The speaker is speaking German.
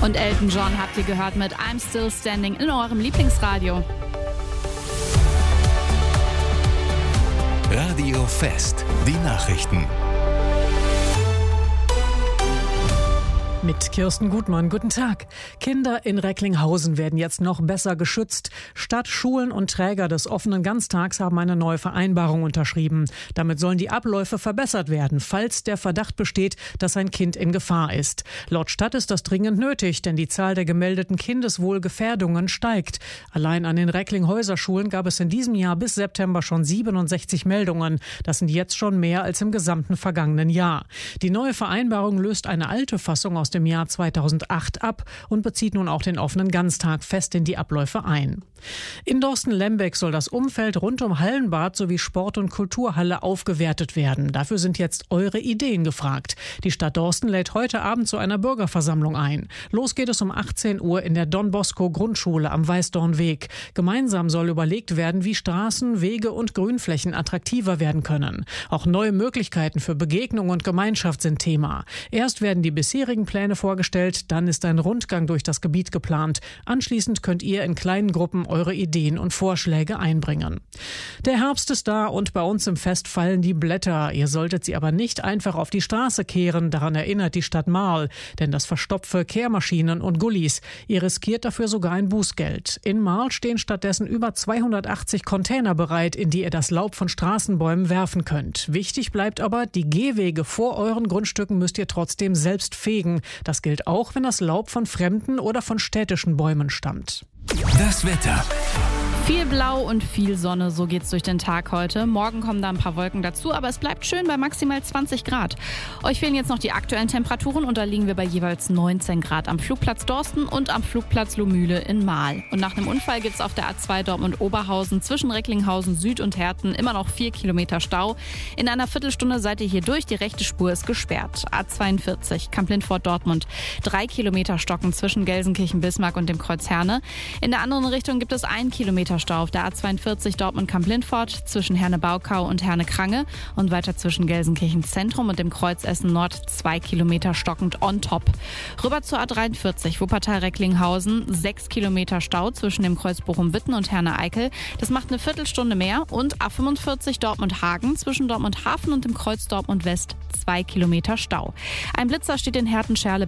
Und Elton John habt ihr gehört mit I'm Still Standing in eurem Lieblingsradio. Radio Fest, die Nachrichten. Mit Kirsten Gutmann, guten Tag. Kinder in Recklinghausen werden jetzt noch besser geschützt. Stadt, Schulen und Träger des offenen Ganztags haben eine neue Vereinbarung unterschrieben. Damit sollen die Abläufe verbessert werden, falls der Verdacht besteht, dass ein Kind in Gefahr ist. Laut Stadt ist das dringend nötig, denn die Zahl der gemeldeten Kindeswohlgefährdungen steigt. Allein an den Recklinghäuser Schulen gab es in diesem Jahr bis September schon 67 Meldungen. Das sind jetzt schon mehr als im gesamten vergangenen Jahr. Die neue Vereinbarung löst eine alte Fassung aus dem Jahr 2008 ab und bezieht nun auch den offenen Ganztag fest in die Abläufe ein. In Dorsten-Lembeck soll das Umfeld rund um Hallenbad sowie Sport- und Kulturhalle aufgewertet werden. Dafür sind jetzt eure Ideen gefragt. Die Stadt Dorsten lädt heute Abend zu einer Bürgerversammlung ein. Los geht es um 18 Uhr in der Don Bosco Grundschule am Weißdornweg. Gemeinsam soll überlegt werden, wie Straßen, Wege und Grünflächen attraktiver werden können. Auch neue Möglichkeiten für Begegnung und Gemeinschaft sind Thema. Erst werden die bisherigen Pläne vorgestellt, dann ist ein Rundgang durch das Gebiet geplant. Anschließend könnt ihr in kleinen Gruppen eure Ideen und Vorschläge einbringen. Der Herbst ist da und bei uns im Fest fallen die Blätter. Ihr solltet sie aber nicht einfach auf die Straße kehren, daran erinnert die Stadt Marl. Denn das verstopfe Kehrmaschinen und Gullis. Ihr riskiert dafür sogar ein Bußgeld. In Marl stehen stattdessen über 280 Container bereit, in die ihr das Laub von Straßenbäumen werfen könnt. Wichtig bleibt aber, die Gehwege vor euren Grundstücken müsst ihr trotzdem selbst fegen. Das gilt auch, wenn das Laub von fremden oder von städtischen Bäumen stammt. Das Wetter. Viel Blau und viel Sonne, so geht's durch den Tag heute. Morgen kommen da ein paar Wolken dazu, aber es bleibt schön bei maximal 20 Grad. Euch fehlen jetzt noch die aktuellen Temperaturen und da liegen wir bei jeweils 19 Grad am Flugplatz Dorsten und am Flugplatz Lohmühle in Marl. Und nach einem Unfall gibt's auf der A2 Dortmund-Oberhausen zwischen Recklinghausen Süd und Herten immer noch 4 Kilometer Stau. In einer Viertelstunde seid ihr hier durch, die rechte Spur ist gesperrt. A42 Kamp-Lindfort-Dortmund, 3 Kilometer Stocken zwischen Gelsenkirchen-Bismarck und dem Kreuz Herne. In der anderen Richtung gibt es 1 Kilometer Stau auf der A42 Dortmund-Kamp-Lindfort zwischen Herne-Baukau und Herne-Krange und weiter zwischen Gelsenkirchen Zentrum und dem Kreuz Essen Nord 2 Kilometer stockend on top. Rüber zur A43 Wuppertal-Recklinghausen, 6 Kilometer Stau zwischen dem Kreuz Bochum-Witten und Herne-Eickel. Das macht eine Viertelstunde mehr und A45 Dortmund-Hagen zwischen Dortmund-Hafen und dem Kreuz Dortmund West 2 Kilometer Stau. Ein Blitzer steht in Herten-Scherle